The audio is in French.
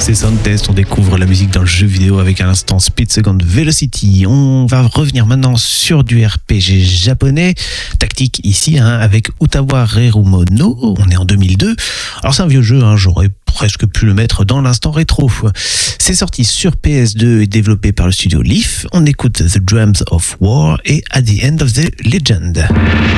C'est Soundtest, on découvre la musique dans le jeu vidéo avec à l'instant Speed Second Velocity. On va revenir maintenant sur du RPG japonais, tactique ici, avec Utawa Rerumo no, on est en 2002. Alors c'est un vieux jeu, j'aurais presque pu le mettre dans l'instant rétro. C'est sorti sur PS2 et développé par le studio Leaf. On écoute The Drums of War et At the End of the Legend.